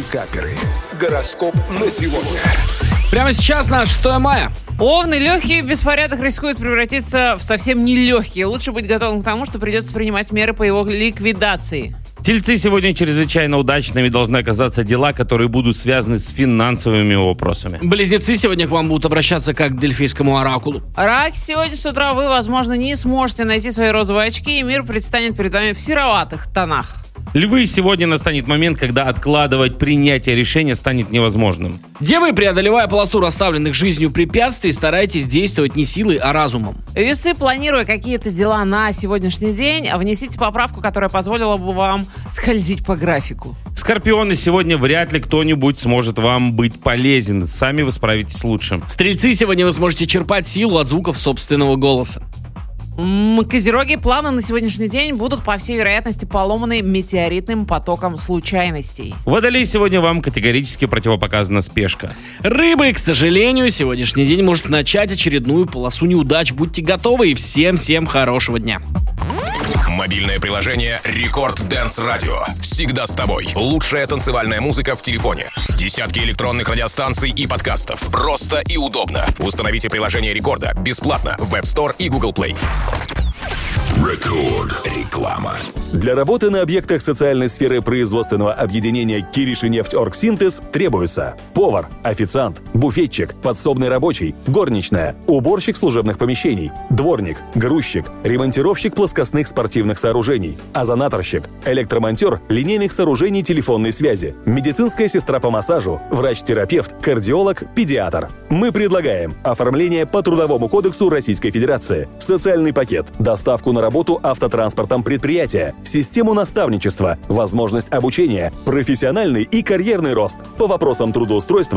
Пикаперы. Гороскоп на сегодня. Прямо сейчас на 6 мая. Овны, легкий беспорядок рискует превратиться в совсем нелегкий. Лучше быть готовым к тому, что придется принимать меры по его ликвидации. Тельцы, сегодня чрезвычайно удачными должны оказаться дела, которые будут связаны с финансовыми вопросами. Близнецы сегодня к вам будут обращаться как к дельфийскому оракулу. Раки, сегодня с утра вы, возможно, не сможете найти свои розовые очки, и мир предстанет перед вами в сероватых тонах. Львы, сегодня настанет момент, когда откладывать принятие решения станет невозможным. Девы, преодолевая полосу расставленных жизнью препятствий, старайтесь действовать не силой, а разумом. Весы, планируя какие-то дела на сегодняшний день, внесите поправку, которая позволила бы вам скользить по графику. Скорпионы, сегодня вряд ли кто-нибудь сможет вам быть полезен. Сами вы справитесь лучше. Стрельцы, сегодня вы сможете черпать силу от звуков собственного голоса. Козероги, планы на сегодняшний день будут, по всей вероятности, поломаны метеоритным потоком случайностей. Водолей, сегодня вам категорически противопоказана спешка. Рыбы, к сожалению, сегодняшний день может начать очередную полосу неудач. Будьте готовы и всем хорошего дня. Мобильное приложение Рекорд Дэнс Радио. Всегда с тобой. Лучшая танцевальная музыка в телефоне. Десятки электронных радиостанций и подкастов. Просто и удобно. Установите приложение Рекорда бесплатно в App Store и Google Play. Рекорд. Реклама. Для работы на объектах социальной сферы производственного объединения «Киришинефть-Оргсинтез» требуются повар, официант, буфетчик, подсобный рабочий, горничная, уборщик служебных помещений, дворник, грузчик, ремонтировщик плоскостных спортивных сооружений, озонаторщик, электромонтер линейных сооружений телефонной связи, медицинская сестра по массажу, врач-терапевт, кардиолог, педиатр. Мы предлагаем оформление по Трудовому кодексу Российской Федерации, социальный пакет, доставку на работу автотранспортом предприятия, систему наставничества, возможность обучения, профессиональный и карьерный рост. По вопросам трудоустройства